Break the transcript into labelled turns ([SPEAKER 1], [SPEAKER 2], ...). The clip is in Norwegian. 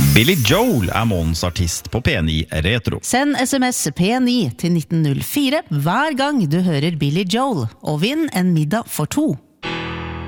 [SPEAKER 1] Billy Joel månedens artist på P9 Retro.
[SPEAKER 2] Send SMS P9 til 1904 hver gang du hører Billy Joel, og vinn en middag for 2.